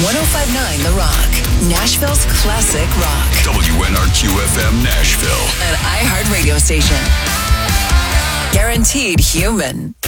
105.9 The Rock, Nashville's classic rock. WNRQ-FM Nashville. An iHeart radio station. Guaranteed human.